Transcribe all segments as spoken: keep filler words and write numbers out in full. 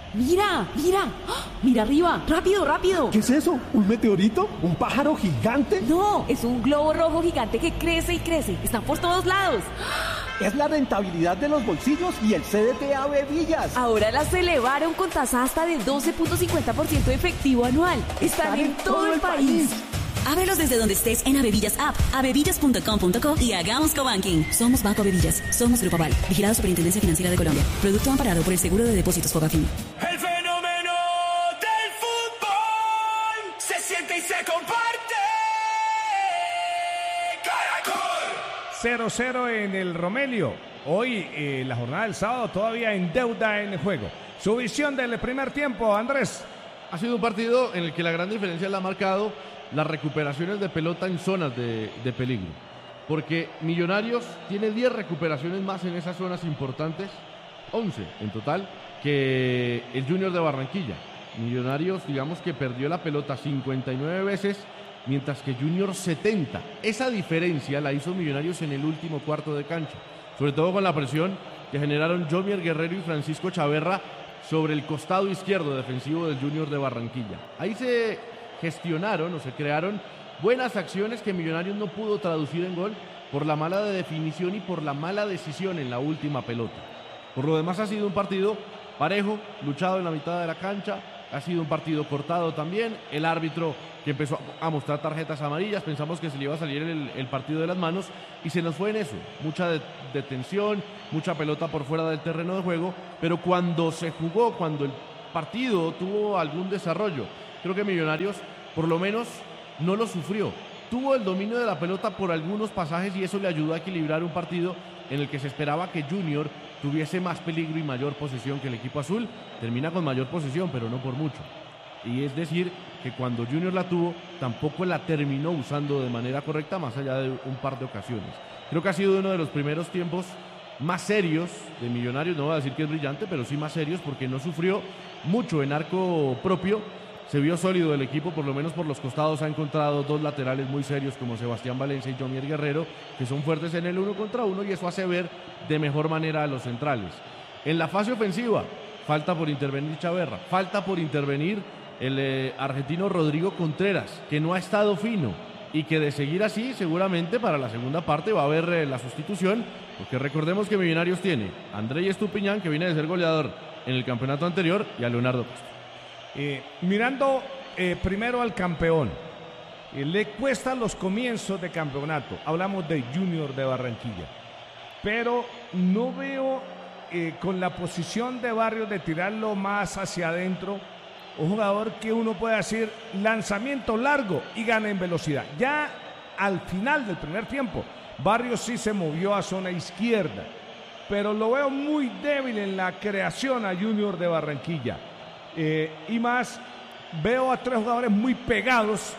Mira, mira, ¡ah! Mira arriba, rápido, rápido. ¿Qué es eso? ¿Un meteorito? ¿Un pájaro gigante? No, es un globo rojo gigante que crece y crece. Están por todos lados. Es la rentabilidad de los bolsillos y el C D T Ave Villas. Ahora las elevaron con tasa hasta de doce punto cincuenta por ciento efectivo anual. Están, Están en, en todo, todo el país. país. Ábrelos desde donde estés en Avevillas App, avevillas punto com punto co y hagamos cobanking. Somos Banco Avevillas, somos Grupo Aval, vigilado Superintendencia Financiera de Colombia. Producto amparado por el Seguro de Depósitos Fogafín. El fenómeno del fútbol se siente y se comparte. Caracol. cero cero en el Romelio. Hoy, eh, la jornada del sábado, todavía en deuda en el juego. Su visión del primer tiempo, Andrés. Ha sido un partido en el que la gran diferencia la ha marcado las recuperaciones de pelota en zonas de, de peligro. Porque Millonarios tiene diez recuperaciones más en esas zonas importantes, once en total, que el Junior de Barranquilla. Millonarios, digamos que perdió la pelota cincuenta y nueve veces, mientras que Junior setenta. Esa diferencia la hizo Millonarios en el último cuarto de cancha, sobre todo con la presión que generaron Jomier Guerrero y Francisco Chaverra sobre el costado izquierdo defensivo del Junior de Barranquilla. Ahí se gestionaron o se crearon buenas acciones que Millonarios no pudo traducir en gol por la mala definición y por la mala decisión en la última pelota. Por lo demás ha sido un partido parejo, luchado en la mitad de la cancha, ha sido un partido cortado también. El árbitro que empezó a mostrar tarjetas amarillas, pensamos que se le iba a salir el, el partido de las manos y se nos fue en eso, mucha de, detención, mucha pelota por fuera del terreno de juego, pero cuando se jugó, cuando el partido tuvo algún desarrollo, creo que Millonarios por lo menos no lo sufrió. Tuvo el dominio de la pelota por algunos pasajes y eso le ayudó a equilibrar un partido en el que se esperaba que Junior tuviese más peligro y mayor posesión que el equipo azul. Termina con mayor posesión, pero no por mucho. Y es decir, que cuando Junior la tuvo, tampoco la terminó usando de manera correcta, más allá de un par de ocasiones. Creo que ha sido uno de los primeros tiempos más serios de Millonarios, no voy a decir que es brillante, pero sí más serios, porque no sufrió mucho en arco propio. Se vio sólido el equipo, por lo menos por los costados ha encontrado dos laterales muy serios como Sebastián Valencia y Jomier Guerrero, que son fuertes en el uno contra uno y eso hace ver de mejor manera a los centrales. En la fase ofensiva, falta por intervenir Chaverra, falta por intervenir el eh, argentino Rodrigo Contreras, que no ha estado fino y que de seguir así seguramente para la segunda parte va a haber eh, la sustitución, porque recordemos que Millonarios tiene a Andrés Estupiñán, que viene de ser goleador en el campeonato anterior, y a Leonardo Castro. Eh, mirando eh, primero al campeón, eh, le cuestan los comienzos de campeonato. Hablamos de Junior de Barranquilla, pero no veo eh, con la posición de Barrios de tirarlo más hacia adentro, un jugador que uno puede decir lanzamiento largo y gana en velocidad. Ya al final del primer tiempo, Barrios sí se movió a zona izquierda, pero lo veo muy débil en la creación a Junior de Barranquilla. Eh, y más, veo a tres jugadores muy pegados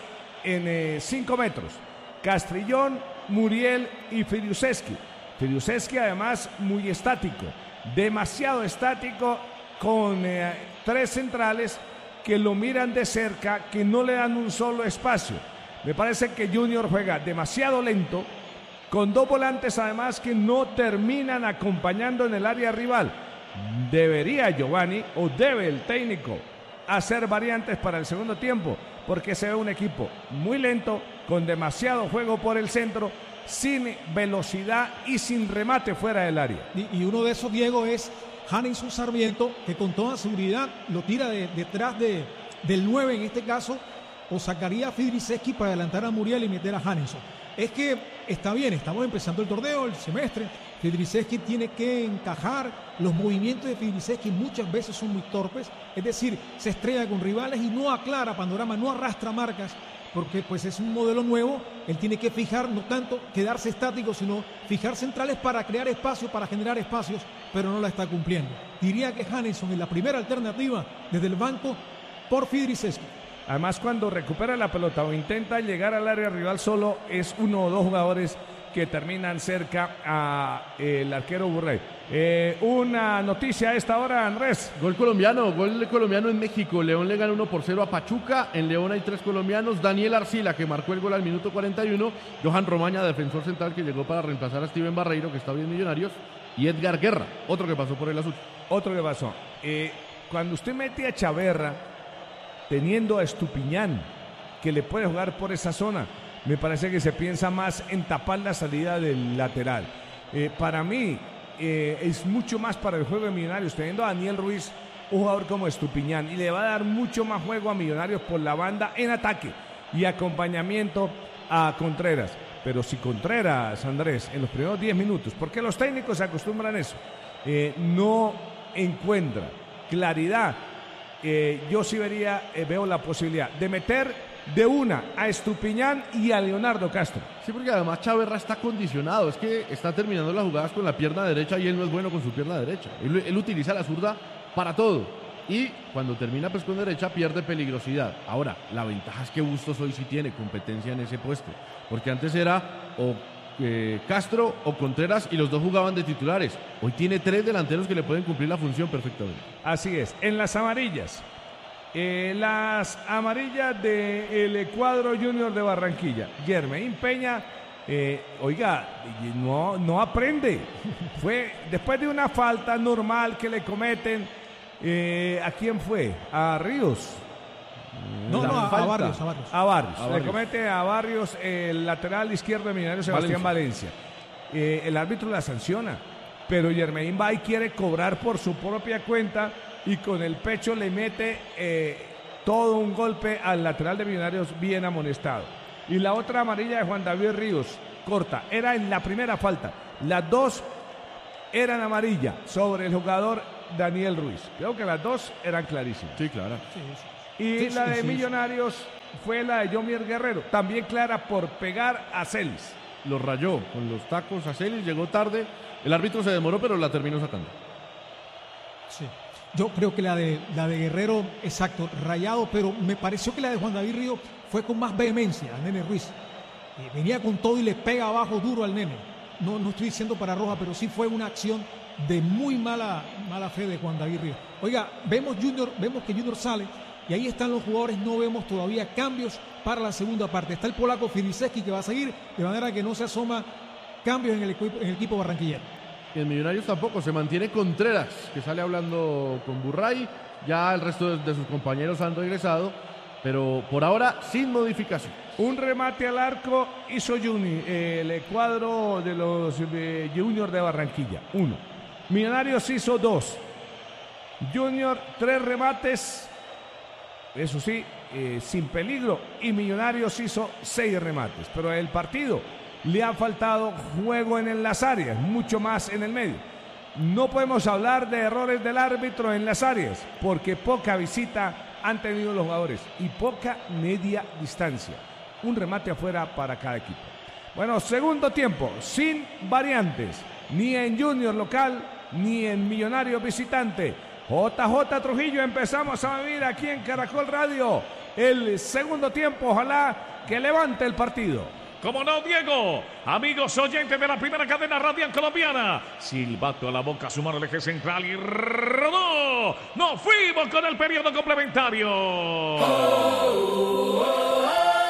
en cinco eh, metros. Castrillón, Muriel y Filiuseski. Filiuseski además muy estático, demasiado estático, con eh, tres centrales que lo miran de cerca, que no le dan un solo espacio. Me parece que Junior juega demasiado lento, con dos volantes además que no terminan acompañando en el área rival. Debería Giovanni o debe el técnico hacer variantes para el segundo tiempo, porque se ve un equipo muy lento, con demasiado juego por el centro, sin velocidad y sin remate fuera del área. Y, y uno de esos, Diego, es Hanison Sarmiento, que con toda seguridad lo tira de, detrás de, del nueve en este caso, o sacaría a Fidriseski para adelantar a Muriel y meter a Hanison. Es que está bien, estamos empezando el torneo, el semestre. Fidriseski tiene que encajar, los movimientos de Fidriseski muchas veces son muy torpes, es decir, se estrella con rivales y no aclara panorama, no arrastra marcas, porque pues es un modelo nuevo. Él tiene que fijar, no tanto quedarse estático, sino fijar centrales para crear espacio, para generar espacios, pero no la está cumpliendo. Diría que Hanison es la primera alternativa desde el banco por Fidriseski. Además, cuando recupera la pelota o intenta llegar al área rival solo, es uno o dos jugadores que terminan cerca al arquero Burrey. Eh, una noticia a esta hora, Andrés. Gol colombiano, gol colombiano en México. León le gana uno por cero a Pachuca. En León hay tres colombianos. Daniel Arcila, que marcó el gol al minuto cuarenta y uno. Johan Romaña, defensor central, que llegó para reemplazar a Steven Barreiro, que está bien Millonarios. Y Edgar Guerra, otro que pasó por el azul. Otro que pasó. Eh, cuando usted mete a Chaverra, teniendo a Estupiñán, que le puede jugar por esa zona, me parece que se piensa más en tapar la salida del lateral. Eh, para mí, eh, es mucho más para el juego de Millonarios, teniendo a Daniel Ruiz, un jugador como Estupiñán, y le va a dar mucho más juego a Millonarios por la banda en ataque y acompañamiento a Contreras. Pero si Contreras, Andrés, en los primeros diez minutos, porque los técnicos se acostumbran a eso, eh, no encuentra claridad, eh, yo sí vería, eh, veo la posibilidad de meter de una a Estupiñán y a Leonardo Castro. Sí, porque además Chaverra está condicionado, es que está terminando las jugadas con la pierna derecha y él no es bueno con su pierna derecha. Él, él utiliza la zurda para todo y cuando termina pues con derecha pierde peligrosidad. Ahora, la ventaja es que Bustos hoy sí tiene competencia en ese puesto, porque antes era o eh, Castro o Contreras y los dos jugaban de titulares. Hoy tiene tres delanteros que le pueden cumplir la función perfectamente. Así es, en las amarillas. Eh, las amarillas del cuadro Junior de Barranquilla. Jermain Peña, eh, oiga, no, no aprende. Fue después de una falta normal que le cometen. Eh, ¿A quién fue? ¿A Ríos? No, La no, a, falta. a Barrios, a Barrios. A Barrios. A Le Barrios. comete a Barrios el lateral izquierdo de Millonarios, Sebastián Valencia. Valencia. Eh, el árbitro la sanciona, pero Jermain va y quiere cobrar por su propia cuenta y con el pecho le mete eh, todo un golpe al lateral de Millonarios bien amonestado. Y la otra amarilla de Juan David Ríos, corta, era en la primera falta. Las dos eran amarilla sobre el jugador Daniel Ruiz. Creo que las dos eran clarísimas. Sí, claro. Sí, sí. Y Sí, la sí, de sí, Millonarios fue la de Yomier Guerrero, también clara por pegar a Celis. Lo rayó con los tacos a Celis, llegó tarde, el árbitro se demoró pero la terminó sacando. Sí. Yo creo que la de, la de Guerrero, exacto, rayado, pero me pareció que la de Juan David Río fue con más vehemencia al Nene Ruiz. Eh, venía con todo y le pega abajo duro al Nene. No, no estoy diciendo para roja, pero sí fue una acción de muy mala, mala fe de Juan David Río. Oiga, vemos, Junior, vemos que Junior sale y ahí están los jugadores, no vemos todavía cambios para la segunda parte. Está el polaco Filiszewski que va a seguir, de manera que no se asoma cambios en el equipo, en el equipo barranquillero. En Millonarios tampoco, se mantiene Contreras, que sale hablando con Burray. Ya el resto de, de sus compañeros han regresado, pero por ahora sin modificación. Un remate al arco hizo Juni, eh, el cuadro de los de Junior de Barranquilla. Uno. Millonarios hizo dos. Junior, tres remates. Eso sí, eh, sin peligro. Y Millonarios hizo seis remates. Pero el partido le ha faltado juego en las áreas, mucho más en el medio. No podemos hablar de errores del árbitro en las áreas, porque poca visita han tenido los jugadores y poca media distancia. Un remate afuera para cada equipo. Bueno, segundo tiempo, sin variantes, ni en Junior local, ni en Millonarios visitante. J J Trujillo, empezamos a vivir aquí en Caracol Radio el segundo tiempo. Ojalá que levante el partido. Como no, Diego. Amigos oyentes de la primera cadena radial colombiana. Silbato a la boca, sumar el eje central y rodó. Nos fuimos con el periodo complementario. Oh, oh, oh.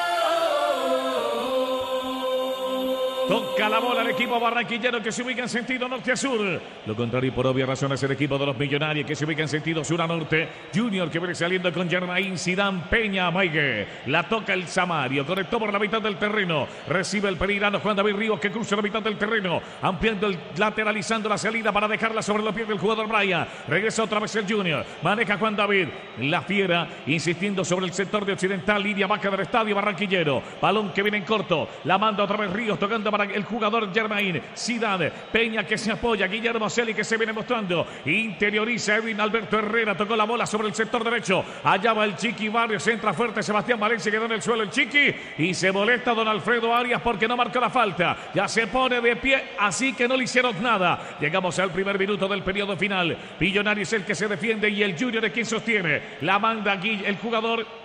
Toca la bola el equipo barranquillero que se ubica en sentido norte a sur. Lo contrario, por obvias razones, el equipo de los Millonarios que se ubica en sentido sur a norte. Junior que viene saliendo con Jermain Zidane Peña Maigue. La toca el Samario. Conectó por la mitad del terreno. Recibe el pereirano Juan David Ríos que cruza la mitad del terreno. Ampliando el lateralizando la salida para dejarla sobre los pies del jugador Brian. Regresa otra vez el Junior. Maneja Juan David. La fiera insistiendo sobre el sector de occidental. Línea baja del estadio barranquillero. Balón que viene en corto. La manda otra vez Ríos tocando para el jugador Jermain Zidane Peña que se apoya, Guillermo Celi que se viene mostrando, interioriza Edwin Alberto Herrera, tocó la bola sobre el sector derecho, allá va el Chiqui Barrios, entra fuerte Sebastián Valencia, quedó en el suelo el Chiqui y se molesta don Alfredo Arias porque no marcó la falta, ya se pone de pie, así que no le hicieron nada. Llegamos al primer minuto del periodo final. Millonarios es el que se defiende y el Junior es quien sostiene, la manda aquí el jugador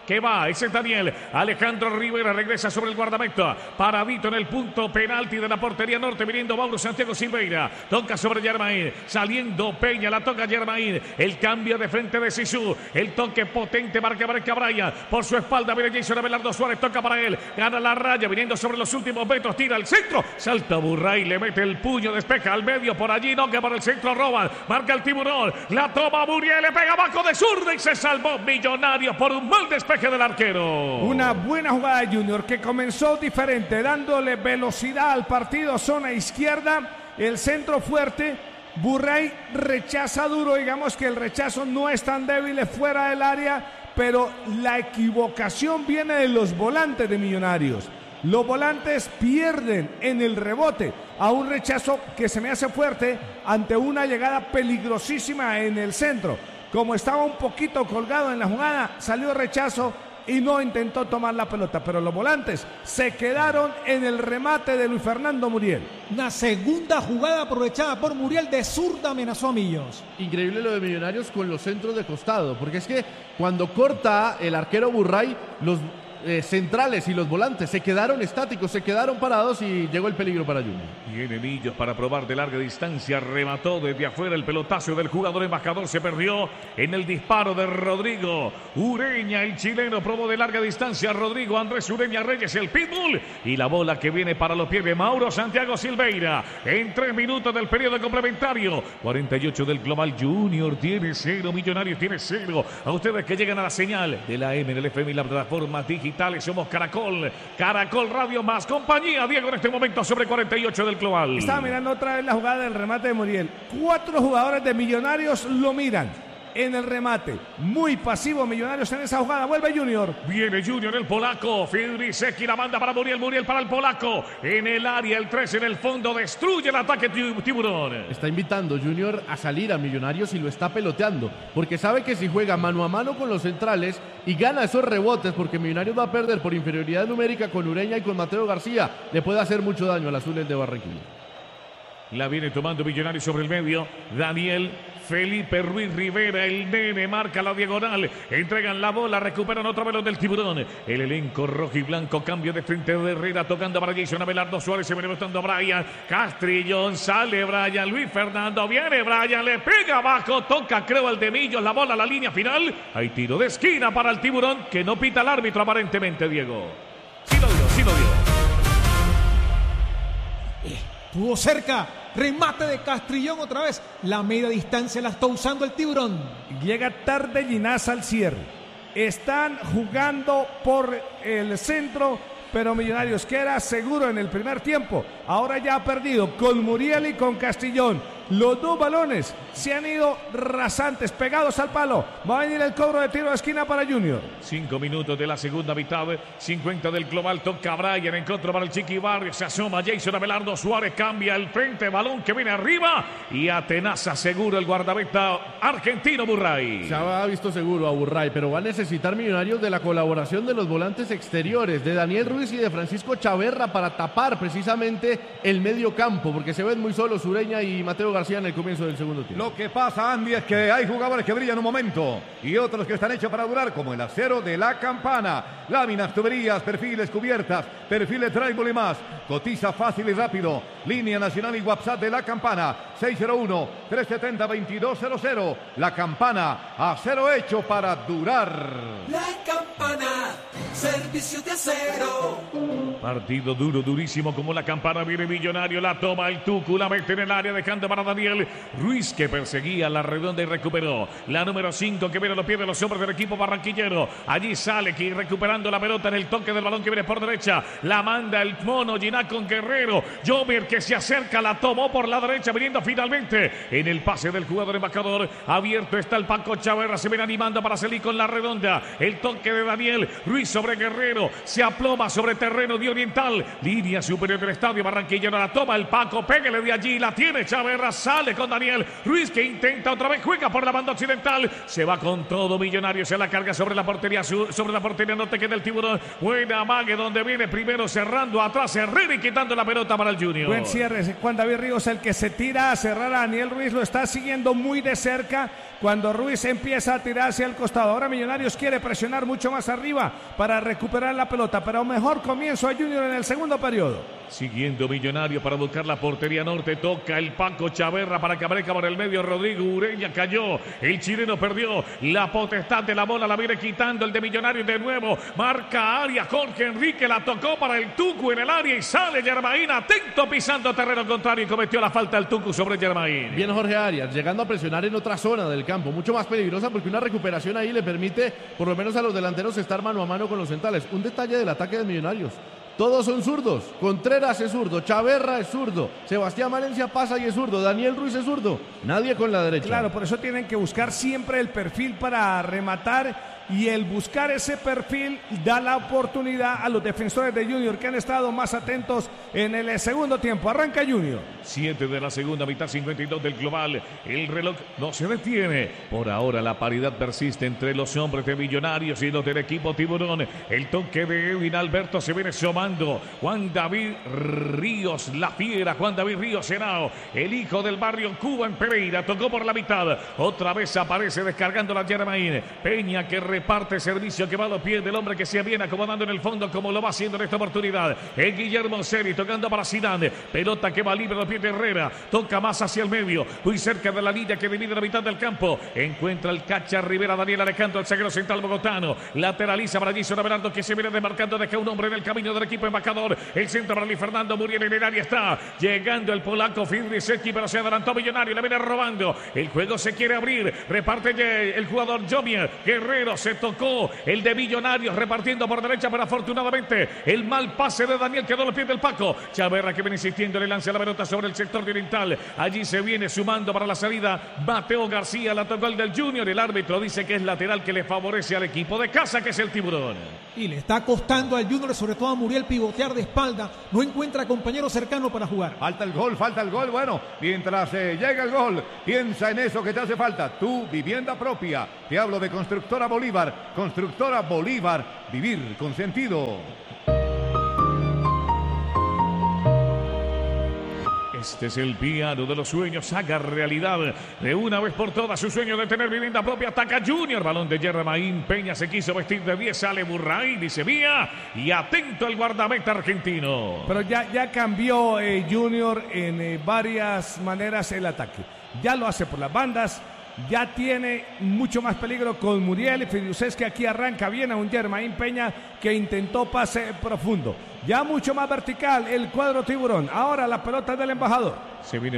que va, ese es Daniel. Alejandro Rivera regresa sobre el guardameta. Paradito en el punto penalti de la portería norte, viniendo Mauro Santiago Silveira. Toca sobre Germain, saliendo Peña, la toca Germain. El cambio de frente de Sisu. El toque potente, marca marca Brian. Por su espalda viene Jason Abelardo Suárez, toca para él. Gana la raya, viniendo sobre los últimos metros, tira al centro. Salta Burray, le mete el puño, despeja al medio, por allí no, que por el centro roban. Marca el tiburón, la toma Muriel, le pega abajo de zurda y se salvó Millonarios por un mal despeje del arquero. Una buena jugada de Junior que comenzó diferente, dándole velocidad al partido, zona izquierda, el centro fuerte. Burray rechaza duro, digamos que el rechazo no es tan débil, es fuera del área, pero la equivocación viene de los volantes de Millonarios. Los volantes pierden en el rebote a un rechazo que se me hace fuerte ante una llegada peligrosísima en el centro. Como estaba un poquito colgado en la jugada, salió rechazo y no intentó tomar la pelota, pero los volantes se quedaron en el remate de Luis Fernando Muriel. Una segunda jugada aprovechada por Muriel, de zurda amenazó a Millos. Increíble lo de Millonarios con los centros de costado, porque es que cuando corta el arquero Burray, los eh, centrales y los volantes se quedaron estáticos, se quedaron parados y llegó el peligro para Junior. Viene Millos para probar de larga distancia, remató desde afuera, el pelotazo del jugador embajador se perdió en el disparo de Rodrigo Ureña, el chileno, probó de larga distancia Rodrigo Andrés Ureña Reyes, el pitbull, y la bola que viene para los pies de Mauro Santiago Silveira en tres minutos del periodo complementario. Cuarenta y ocho del global. Junior tiene cero, Millonarios tiene cero. A ustedes que llegan a la señal de la M, del F M y la plataforma digitales, somos Caracol, Caracol Radio más compañía. Diego en este momento sobre cuarenta y ocho del global. Estaba mirando otra vez la jugada del remate de Muriel. Cuatro jugadores de Millonarios lo miran en el remate. Muy pasivo Millonarios en esa jugada. Vuelve Junior. Viene Junior, el polaco. Fidrisecki la manda para Muriel. Muriel para el polaco. En el área, el tres en el fondo. Destruye el ataque tiburón. Está invitando Junior a salir a Millonarios y lo está peloteando. Porque sabe que si juega mano a mano con los centrales y gana esos rebotes, porque Millonarios va a perder por inferioridad numérica con Ureña y con Mateo García, le puede hacer mucho daño al Azules de Barranquilla. La viene tomando Millonarios sobre el medio. Daniel Felipe Ruiz Rivera, el nene, marca la diagonal. Entregan la bola, recuperan otra vez los del tiburón. El elenco rojo y blanco, cambio de frente de Herrera, tocando para Jason Abelardo Suárez. Se viene botando Brian Castrillón, sale Brian, Luis Fernando, viene Brian, le pega abajo, toca creo el de Millos, la bola a la línea final. Hay tiro de esquina para el tiburón, que no pita el árbitro aparentemente, Diego. Sí lo dio, sí lo dio. Estuvo cerca, remate de Castrillón otra vez. La media distancia la está usando el tiburón. Llega tarde Ginás al cierre. Están jugando por el centro, pero Millonarios queda seguro en el primer tiempo. Ahora ya ha perdido con Muriel y con Castrillón. Los dos balones se han ido rasantes, pegados al palo. Va a venir el cobro de tiro de esquina para Junior. Cinco minutos de la segunda mitad, cincuenta del global. Toca Brian en contra para el Chiqui Barrios. Se asoma Jason Abelardo Suárez, cambia el frente, balón que viene arriba y atenaza seguro el guardameta argentino Burray. Se ha visto seguro a Burray, pero va a necesitar Millonarios de la colaboración de los volantes exteriores, de Daniel Ruiz y de Francisco Chaverra, para tapar precisamente el medio campo, porque se ven muy solos Ureña y Mateo García en el comienzo del segundo tiempo. Lo que pasa, Andy, es que hay jugadores que brillan un momento y otros que están hechos para durar, como el acero de La Campana. Láminas, tuberías, perfiles, cubiertas, perfiles Tribal y más. Cotiza fácil y rápido. Línea nacional y WhatsApp de La Campana, seis cero uno, tres siete cero, dos dos cero cero. La Campana, acero hecho para durar. La Campana, servicio de acero. Partido duro, durísimo como La Campana. Viene Millonario, la toma el Tucu, la mete en el área, dejando para Daniel Ruiz, que perseguía la redonda y recuperó. La número cinco que viene a los pies de los hombres del equipo barranquillero. Allí sale que recuperando la pelota en el toque del balón que viene por derecha. La manda el mono Giná con Guerrero. Jover que se acerca, la tomó por la derecha, viniendo finalmente en el pase del jugador embajador. Abierto está el Paco Chaverra, se viene animando para salir con la redonda. El toque de Daniel Ruiz sobre sobre Guerrero. Se aploma sobre terreno de Oriental. Línea superior del estadio barranquillero. La toma el Paco. Pégale de allí. La tiene Chaverra. Sale con Daniel Ruiz que intenta otra vez. Juega por la banda occidental. Se va con todo Millonario. Se la carga sobre la portería sur. Sobre la portería norte que del Tiburón. Buena amague donde viene primero cerrando atrás. Herrera y quitando la pelota para el Junior. Buen cierre. Juan David Ríos el que se tira a cerrar a Daniel Ruiz. Lo está siguiendo muy de cerca. Cuando Ruiz empieza a tirar hacia el costado. Ahora Millonarios quiere presionar mucho más arriba para recuperar la pelota. Pero mejor comienzo a Junior en el segundo periodo. Siguiendo Millonario para buscar la portería norte. Toca el Paco Chaverra para que aparezca por el medio. Rodrigo Ureña cayó. El chileno perdió la potestad de la bola. La viene quitando el de Millonario de nuevo. Marca área. Jorge Enrique la tocó para el Tucu en el área y sale Germain. Atento pisando terreno contrario y cometió la falta el Tucu sobre Germain. Bien Jorge Arias, llegando a presionar en otra zona del campo. Mucho más peligrosa porque una recuperación ahí le permite por lo menos a los delanteros estar mano a mano con los centrales. Un detalle del ataque de Millonarios. Todos son zurdos. Contreras es zurdo, Chaverra es zurdo, Sebastián Valencia pasa y es zurdo, Daniel Ruiz es zurdo. Nadie con la derecha. Claro, por eso tienen que buscar siempre el perfil para rematar. Y el buscar ese perfil da la oportunidad a los defensores de Junior que han estado más atentos en el segundo tiempo. Arranca Junior. siete de la segunda mitad, cincuenta y dos del global. El reloj no se detiene. Por ahora la paridad persiste entre los hombres de Millonarios y los del equipo Tiburón. El toque de Edwin Alberto se viene sumando. Juan David Ríos, la fiera. Juan David Ríos Henao, el hijo del barrio Cuba en Pereira. Tocó por la mitad. Otra vez aparece descargando la Germain. Peña que reparte servicio que va a los pies del hombre que se viene acomodando en el fondo como lo va haciendo en esta oportunidad. Es Guillermo Seri tocando para Zidane. Pelota que va libre a los pies de Herrera. Toca más hacia el medio. Muy cerca de la línea que divide la mitad del campo. Encuentra el Cacha Rivera Daniel Alejandro, el zaguero central bogotano. Lateraliza para Gison Abelardo que se viene demarcando. Deja un hombre en el camino del equipo embajador. El centro para Luis Fernando Muriel en el área está. Llegando el polaco Fidrisecki, pero se adelantó Millonario. Le viene robando. El juego se quiere abrir. Reparte el jugador Jomier. Guerrero se tocó el de Millonarios repartiendo por derecha, pero afortunadamente el mal pase de Daniel quedó a los pies del Paco. Chaverra que viene insistiendo, le lanza la pelota sobre el sector de Oriental. Allí se viene sumando para la salida Mateo García, la tocó el del Junior. El árbitro dice que es lateral que le favorece al equipo de casa, que es el Tiburón. Y le está costando al Junior, sobre todo a Muriel, pivotear de espalda. No encuentra compañero cercano para jugar. Falta el gol, falta el gol. Bueno, mientras eh, llega el gol, piensa en eso que te hace falta. Tu vivienda propia. Te hablo de Constructora Bolívar. Constructora Bolívar, vivir con sentido. Este es el piano de los sueños. Haga realidad de una vez por todas su sueño de tener vivienda propia. Ataca Junior. Balón de Germain. Peña se quiso vestir de diez. Sale Burray. Dice vía. Y atento el guardameta argentino. Pero ya, ya cambió eh, Junior en eh, varias maneras el ataque. Ya lo hace por las bandas. Ya tiene mucho más peligro con Muriel y Fiduces, que aquí arranca bien a un Germain Peña que intentó pase profundo. Ya mucho más vertical el cuadro Tiburón. Ahora la pelota del embajador. Se viene